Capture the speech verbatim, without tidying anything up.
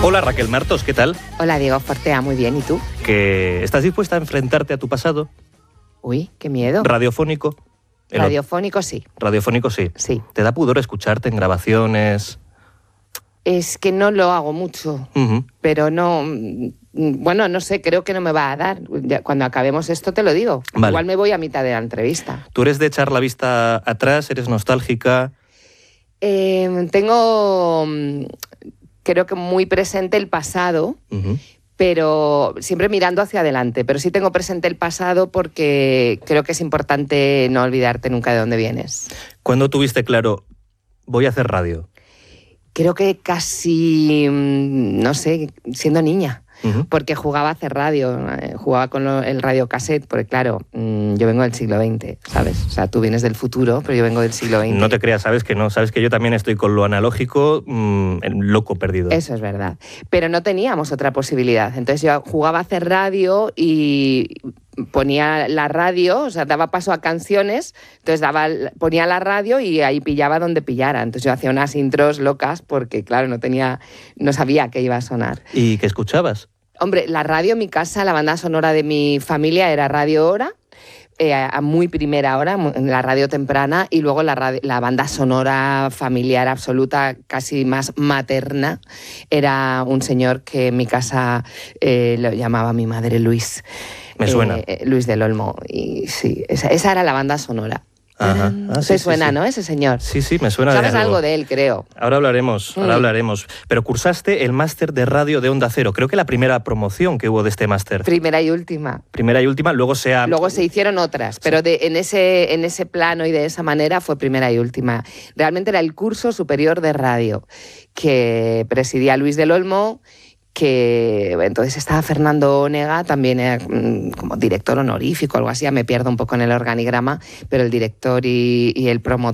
Hola Raquel Martos, ¿qué tal? Hola Diego Fortea, muy bien, ¿y tú? ¿Que estás dispuesta a enfrentarte a tu pasado? Uy, qué miedo. ¿Radiofónico? El Radiofónico sí. Radiofónico sí. Sí. ¿Te da pudor escucharte en grabaciones? Es que no lo hago mucho, Uh-huh. pero no... Bueno, no sé, creo que no me va a dar. Ya, cuando acabemos esto te lo digo. Vale. Igual me voy a mitad de la entrevista. ¿Tú eres de echar la vista atrás? ¿Eres nostálgica? Eh, tengo, creo que muy presente el pasado, Uh-huh. pero siempre mirando hacia adelante. Pero sí tengo presente el pasado porque creo que es importante no olvidarte nunca de dónde vienes. ¿Cuándo tuviste claro, voy a hacer radio? Creo que casi, no sé, siendo niña. Uh-huh. Porque jugaba a hacer radio, eh, jugaba con lo, el radiocassette, porque claro, mmm, yo vengo del siglo veinte, ¿sabes? O sea, tú vienes del futuro, pero yo vengo del siglo veinte. No te creas, sabes que no, sabes que yo también estoy con lo analógico, mmm, loco perdido. Eso es verdad, pero no teníamos otra posibilidad. Entonces yo jugaba a hacer radio y ponía la radio, o sea, daba paso a canciones, entonces daba, ponía la radio y ahí pillaba donde pillara. Entonces yo hacía unas intros locas porque, claro, no tenía, no sabía qué iba a sonar. ¿Y qué escuchabas? Hombre, la radio en mi casa, la banda sonora de mi familia era Radio Hora, eh, a muy primera hora, en la radio temprana, y luego la, radio, la banda sonora familiar absoluta, casi más materna, era un señor que en mi casa eh, lo llamaba mi madre Luis. Me suena. Eh, Luis del Olmo, y sí, esa, esa era la banda sonora. Ajá. Ah, Te sí, suena, sí, sí. ¿no? Ese señor. Sí, sí, me suena de algo. Sabes algo de él, creo. Ahora hablaremos, ahora Mm. hablaremos. Pero cursaste el máster de radio de Onda Cero. Creo que la primera promoción que hubo de este máster. Primera y última. Primera y última, luego se ha... Luego se hicieron otras, pero de, en, ese, en ese plano y de esa manera fue primera y última. Realmente era el curso superior de radio que presidía Luis del Olmo, que entonces estaba Fernando Onega, también era como director honorífico, algo así, ya me pierdo un poco en el organigrama, pero el director y, y el promotor